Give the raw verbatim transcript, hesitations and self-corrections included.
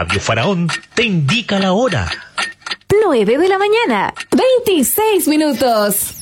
Radio Faraón te indica la hora. nueve de la mañana, veintiséis minutos.